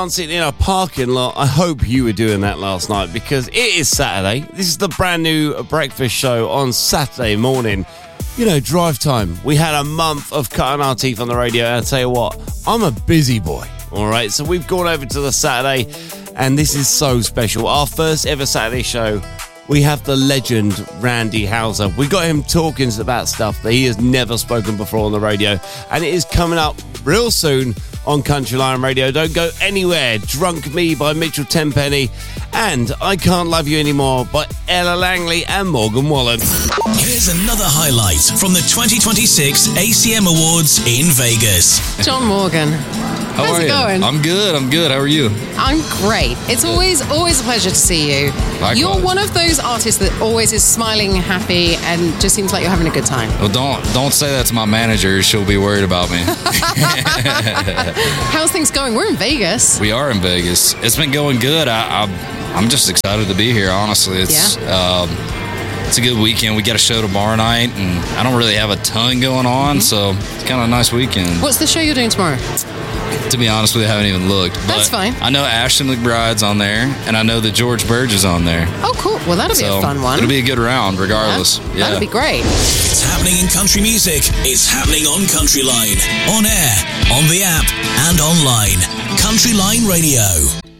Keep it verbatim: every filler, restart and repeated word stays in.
Dancing in a parking lot. I hope you were doing that last night because it is Saturday. This is the brand new breakfast show on Saturday morning. You know, drive time. We had a month of cutting our teeth on the radio, and I tell you what, I'm a busy boy. All right, so we've gone over to the Saturday, and this is so special. Our first ever Saturday show. We have the legend Randy Houser. We got him talking about stuff that he has never spoken before on the radio, and it is coming up real soon on Country Line Radio. Don't go anywhere. Drunk Me by Mitchell Tenpenny and I Can't Love You Anymore by Ella Langley and Morgan Wallen. Here's another highlight from the twenty twenty-six A C M Awards in Vegas. John Morgan. How How's are it you? going? I'm good. I'm good. How are you? I'm great. It's always always a pleasure to see you. Likewise. You're one of those artists that always is smiling, happy, and just seems like you're having a good time. Well, don't don't say that to my manager. She'll be worried about me. How's things going? We're in Vegas. We are in Vegas. It's been going good. I, I I'm just excited to be here. Honestly, it's Yeah. um, it's a good weekend. We got a show tomorrow night, and I don't really have a ton going on, Mm-hmm. so it's kind of a nice weekend. What's the show you're doing tomorrow? To be honest with you, I haven't even looked. But That's fine. I know Ashton McBride's on there, and I know that George Burge is on there. Oh, cool. Well, that'll be So a fun one. It'll be a good round, regardless. Yeah, Yeah. That'll be great. It's happening in country music. It's happening on Country Line. On air, on the app, and online. Country Line Radio.